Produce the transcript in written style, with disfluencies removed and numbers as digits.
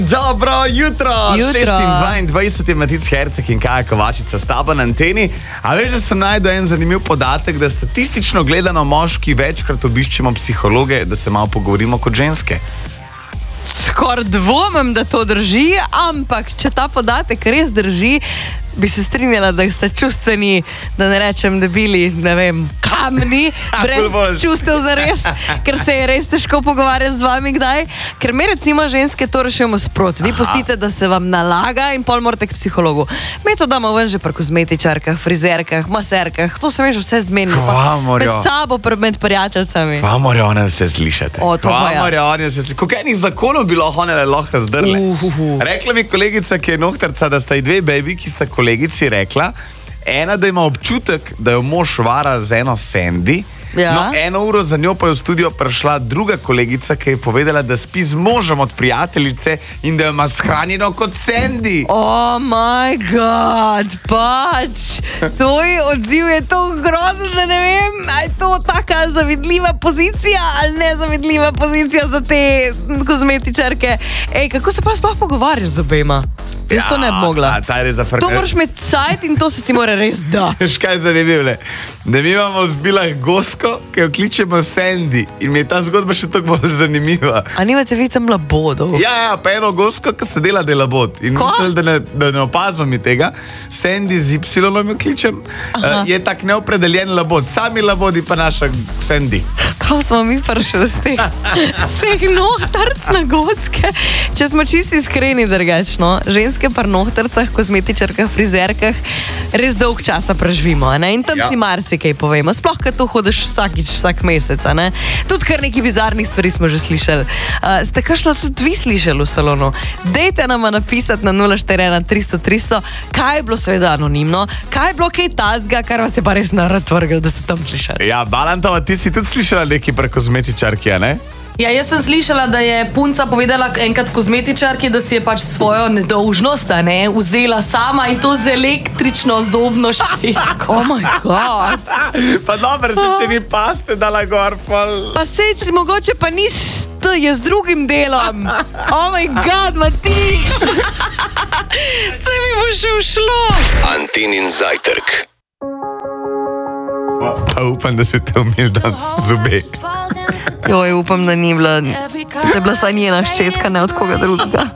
Dobro jutro! 26 je Matic Herceg in Kaja Kovačica s tabo na anteni. A veš, da sem najdel en zanimiv podatek, da statistično gledano moški večkrat obiščemo psihologe, da se malo pogovorimo kot ženske. Skoraj dvomim, da to drži, ampak če ta podatek res drži, bi se strinjala, da ste čustveni, da ne rečem debili, ne vem, kamni, brez čustev za res, ker se je res težko pogovarjati z vami kdaj. Ker mi recimo ženske to rešujemo sprot. Vi pustite, da se vam nalaga in pol morate k psihologu. Mi to damo ven že pri kozmetičarkah, frizerkah, maserkah, to se veš vse zmenilo. Med sabo, med prijateljcami. Kva morajo one vse slišati? Kva morajo one vse slišati? Koliko enih zakonov bi lahko one lahko razdrle? Rekla mi kolegica, ki je nohtarca, da sta i dve baby, ki sta kolegici rekla, ena, da ima občutek, da jo mož vara z eno Sandy, no, 1 uro za njo pa je v studio prišla druga kolegica, ki je povedala, da spi z možem od prijateljice in da jo ima shranjeno kot Sandy. Oh my god, pač, tvoj odziv je to grozen, da ne vem, a je to taka zavidljiva pozicija ali nezavidljiva pozicija za te kozmetičarke. Ej, kako se pa sploh pogovarjaš z obema? Jaz to ne bi mogla. To moraš imeti cajt in to se ti mora res da. Veš kaj je zanimivo? Da mi imamo v Zbilah gosko, ki jo kličemo Sandy in mi je ta zgodba še tako bolj zanimiva. A nimate vi tam labodov? Ja, pa eno gosko, ki se dela labod. In mislim, da ne opazimo mi tega. Sandy z Y-om jo kličem. Je tak neopredeljen labod. Sami labodi pa naša Sandy. Kam smo mi prišli z teh nohtarc na goske? Če smo čisti iskreni drugačno, ženske par nohtarcah, kozmetičarkah, frizerkah res dolg časa preživimo, ne? In tam si marsikaj povemo. Sploh, kad to hodiš vsak mesec, ne? Tudi kar nekaj bizarnih stvari smo že slišali. Ste kakšno tudi vi slišali v salonu? Dejte nama napisati na 041 300 300, kaj je bilo seveda anonimno, kaj je bilo kaj tazga, kar vas je pa res narad vrgel, da ste tam slišali. Ja, Balantova, ti si tudi slišala nekaj pre kozmetičarki, a ne? Ja, jaz sem slišala, da je punca povedala enkrat kozmetičarki, da si je pač svojo nedolžnost vzela sama in to z električno zobno ščetko. Oh my god. Pa dobro, če ni paste dala gor, pol. Pa seč, mogoče pa niš to, je z drugim delom. Oh my god, Matic. Se mi bo še ušlo. Antenin zajtrk. Pa upam, da si te umil danes zobe. Joj, upam, da ni bila, da je bila saj njena ščetka, ne od koga drugega.